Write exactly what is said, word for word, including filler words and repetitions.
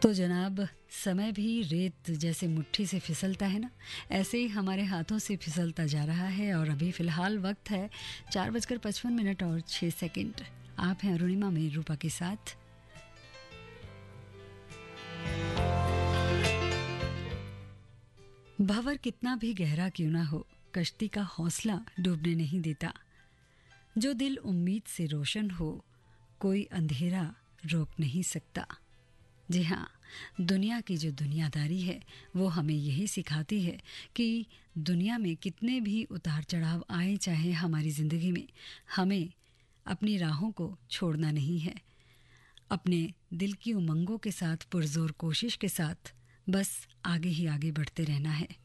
तो जनाब, समय भी रेत जैसे मुट्ठी से फिसलता है ना, ऐसे ही हमारे हाथों से फिसलता जा रहा है। और अभी फ़िलहाल वक्त है चार बजकर पचपन मिनट और छः सेकंड। आप हैं अरुणिमा में रूपा के साथ। भंवर कितना भी गहरा क्यों ना हो, कश्ती का हौसला डूबने नहीं देता। जो दिल उम्मीद से रोशन हो, कोई अंधेरा रोक नहीं सकता। जी हाँ, दुनिया की जो दुनियादारी है वो हमें यही सिखाती है कि दुनिया में कितने भी उतार चढ़ाव आए चाहे हमारी ज़िंदगी में, हमें अपनी राहों को छोड़ना नहीं है। अपने दिल की उमंगों के साथ, पुरजोर कोशिश के साथ बस आगे ही आगे बढ़ते रहना है।